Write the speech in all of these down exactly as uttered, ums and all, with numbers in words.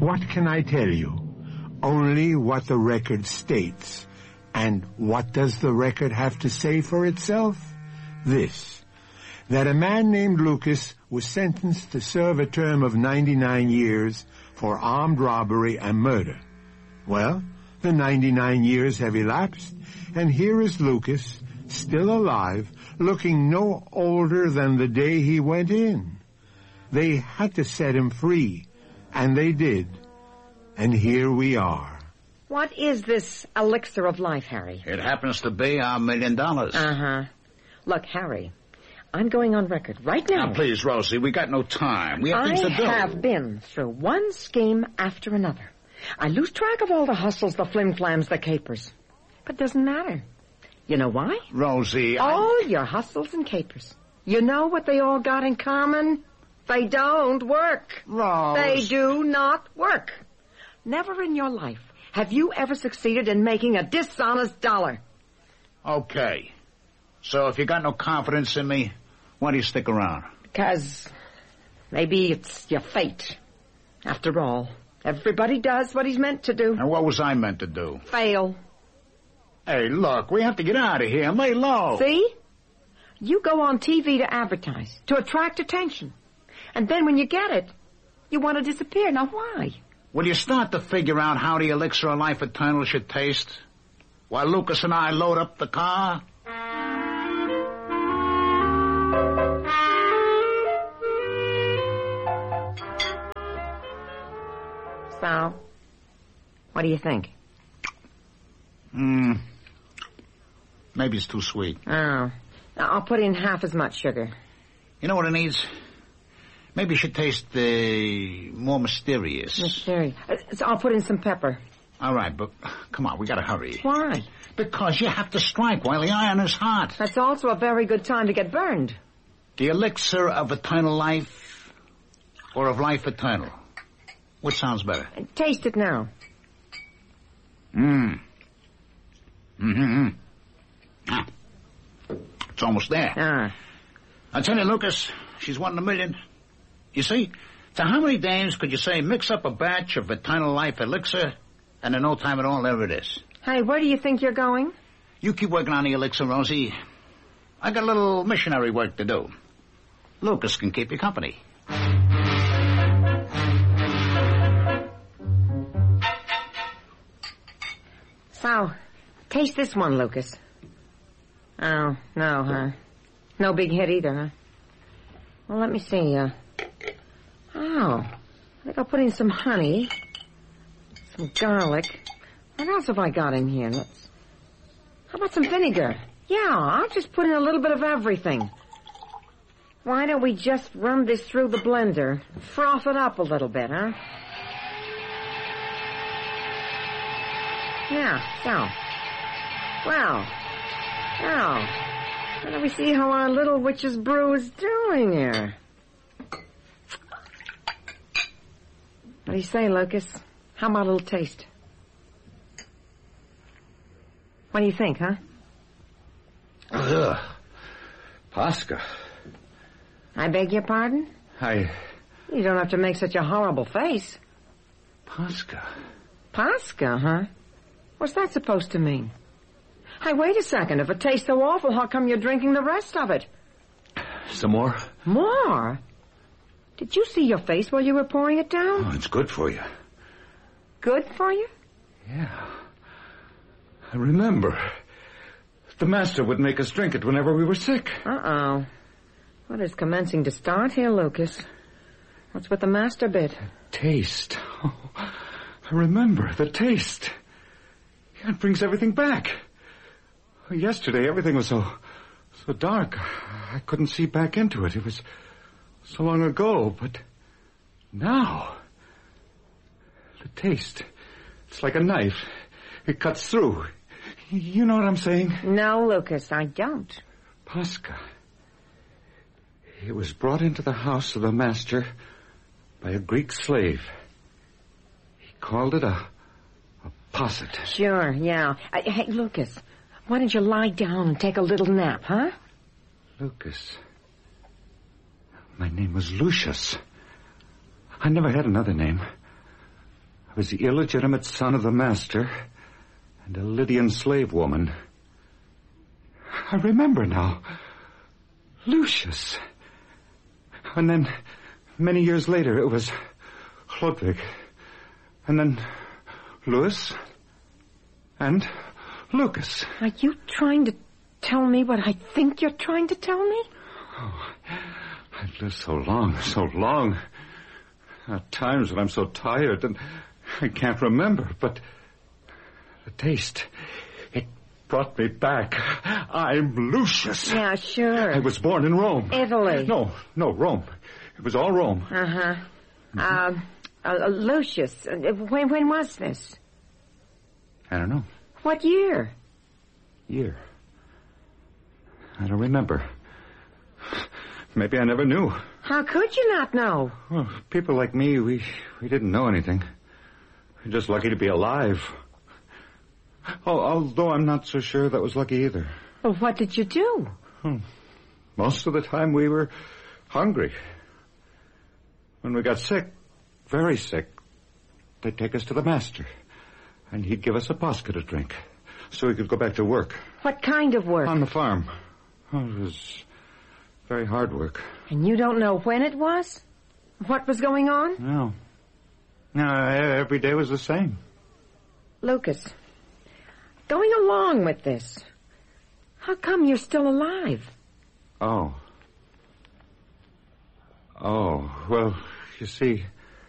What can I tell you? Only what the record states. And what does the record have to say for itself? This, that a man named Lucas was sentenced to serve a term of ninety-nine years for armed robbery and murder. Well, the ninety-nine years have elapsed, and here is Lucas, still alive, looking no older than the day he went in. They had to set him free, and they did. And here we are. What is this elixir of life, Harry? It happens to be our million dollars. Uh-huh. Look, Harry, I'm going on record right now. Now, please, Rosie, we got no time. We have things to do. I have been through one scheme after another. I lose track of all the hustles, the flim-flams, the capers. But it doesn't matter. You know why? Rosie, I... All your hustles and capers. You know what they all got in common? They don't work. Rose. They do not work. Never in your life have you ever succeeded in making a dishonest dollar. Okay. So if you got no confidence in me, why do you stick around? Because maybe it's your fate. After all, everybody does what he's meant to do. And what was I meant to do? Fail. Hey, look, we have to get out of here. Lay low. See? You go on T V to advertise, to attract attention. And then when you get it, you want to disappear. Now, why? Will you start to figure out how the elixir of life eternal should taste? While Lucas and I load up the car? So, what do you think? Hmm. Maybe it's too sweet. Oh. Now, I'll put in half as much sugar. You know what it needs? Maybe it should taste uh, more mysterious. Mysterious. Uh, so I'll put in some pepper. All right, but come on, we gotta hurry. Why? Because you have to strike while the iron is hot. That's also a very good time to get burned. The elixir of eternal life or of life eternal? Which sounds better? Uh, taste it now. Mmm. Mm-hmm. Ah. It's almost there. Ah. I tell you, Lucas, she's one in a million. You see? So how many days could you say mix up a batch of eternal life elixir, and in no time at all, there it is? Hey, where do you think you're going? You keep working on the elixir, Rosie. I got a little missionary work to do. Lucas can keep you company. So, taste this one, Lucas. Oh, no, huh? No big hit either, huh? Well, let me see, uh... Oh, I think I'll put in some honey, some garlic. What else have I got in here? Let's... How about some vinegar? Yeah, I'll just put in a little bit of everything. Why don't we just run this through the blender? Froth it up a little bit, huh? Yeah, so. Well, now, why don't we see how our little witch's brew is doing here? What do you say, Lucas? How about a little taste? What do you think, huh? Ugh. Pasca. I beg your pardon? I... You don't have to make such a horrible face. Pasca. Pasca, huh? What's that supposed to mean? Hey, wait a second. If it tastes so awful, how come you're drinking the rest of it? Some more? More? Did you see your face while you were pouring it down? Oh, it's good for you. Good for you? Yeah. I remember. The master would make us drink it whenever we were sick. Uh-oh. What is commencing to start here, Lucas? What's with the master bit? Taste. Oh, I remember the taste. Yeah, it brings everything back. Yesterday, everything was so, so dark. I couldn't see back into it. It was so long ago, but now, the taste, it's like a knife. It cuts through. You know what I'm saying? No, Lucas, I don't. Pasca. It was brought into the house of the master by a Greek slave. He called it a, a posset. Sure, yeah. Uh, hey, Lucas, why don't you lie down and take a little nap, huh? Lucas. My name was Lucius. I never had another name. I was the illegitimate son of the master and a Lydian slave woman. I remember now. Lucius. And then, many years later, it was Ludwig. And then Louis. And Lucas. Are you trying to tell me what I think you're trying to tell me? Oh, I've lived so long, so long. At times when I'm so tired and I can't remember, but the taste, it brought me back. I'm Lucius. Yeah, sure. I was born in Rome. Italy. No, no, Rome. It was all Rome. Uh-huh. Mm-hmm. Uh, uh, Lucius, uh, when, when was this? I don't know. What year? Year. I don't remember. Maybe I never knew. How could you not know? Well, people like me, we, we didn't know anything. We're just lucky to be alive. Oh, although I'm not so sure that was lucky either. Well, what did you do? Hmm. Most of the time we were hungry. When we got sick, very sick, they'd take us to the master. And he'd give us a posca to drink, so we could go back to work. What kind of work? On the farm. Oh, it was very hard work. And you don't know when it was? What was going on? No. No, every day was the same. Lucas, going along with this, how come you're still alive? Oh. Oh, well, you see,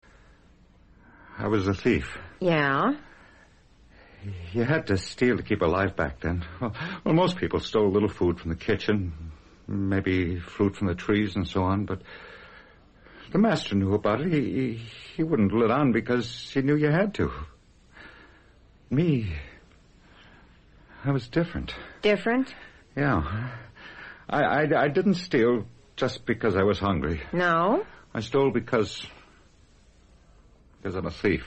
I was a thief. Yeah? You had to steal to keep alive back then. Well, well, most people stole a little food from the kitchen, maybe fruit from the trees and so on, but the master knew about it. He, he, he wouldn't let on because he knew you had to. Me, I was different. Different? Yeah. I, I, I didn't steal just because I was hungry. No? I stole because... because I'm a thief.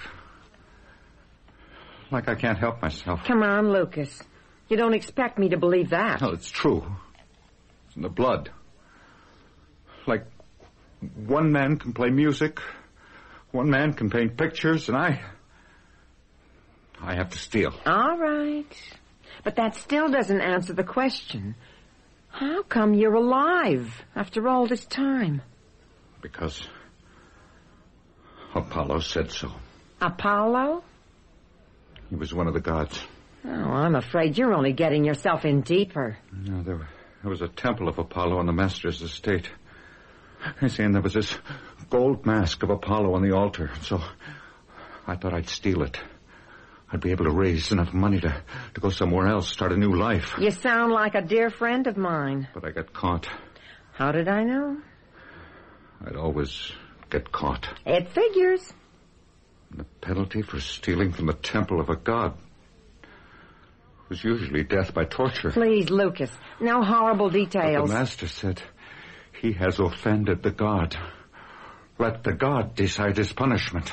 Like I can't help myself. Come on, Lucas. You don't expect me to believe that. No, it's true. It's in the blood. Like, one man can play music, one man can paint pictures, and I... I have to steal. All right. But that still doesn't answer the question. How come you're alive after all this time? Because Apollo said so. Apollo? He was one of the gods. Oh, I'm afraid you're only getting yourself in deeper. No, there, there was a temple of Apollo on the master's estate. I see, and there was this gold mask of Apollo on the altar. So I thought I'd steal it. I'd be able to raise enough money to, to go somewhere else, start a new life. You sound like a dear friend of mine. But I got caught. How did I know? I'd always get caught. It figures. The penalty for stealing from the temple of a god was usually death by torture. Please, Lucas, no horrible details. But the master said, he has offended the god. Let the god decide his punishment.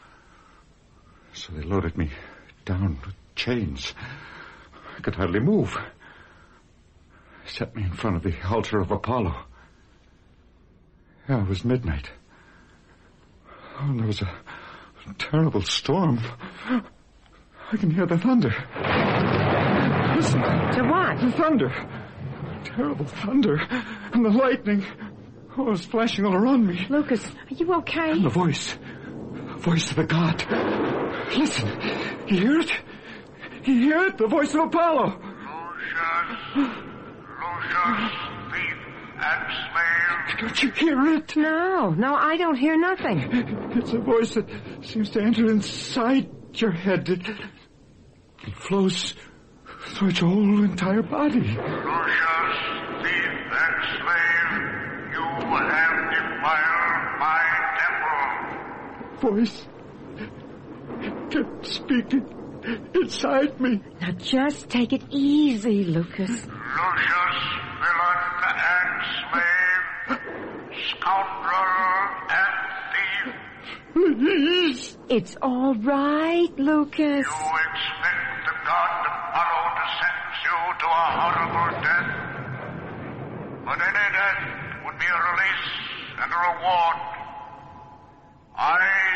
So they loaded me down with chains. I could hardly move. Set me in front of the altar of Apollo. Yeah, it was midnight. Oh, and there was a terrible storm. I can hear the thunder. Listen. To what? The thunder. Terrible thunder. And the lightning. Oh, it was flashing all around me. Lucas, are you okay? And the voice. The voice of the god. Listen. You hear it? You hear it? The voice of Apollo. Lucius. Lucius, thief and slave. Don't you hear it? No, no, I don't hear nothing. It's a voice that seems to enter inside your head. It, it flows through your whole entire body. Lucius, thief and slave, you have defiled my temple. Voice kept speaking inside me. Now just take it easy, Lucas. Lucius, villain and slave, scoundrel and thief. Please. It's all right, Lucas. You expect the god Apollo to sentence you to a horrible death. But any death would be a release and a reward. I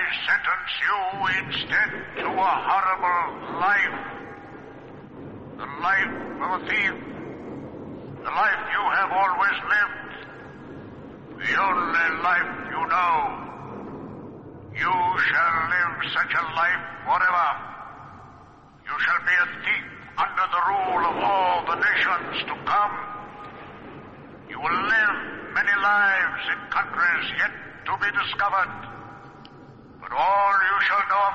sentence you instead to a horrible life. The life of a thief. The life you have always lived. The only life you know. You shall live such a life forever. You shall be a thief under the rule of all the nations to come. You will live many lives in countries yet to be discovered. But all you shall know of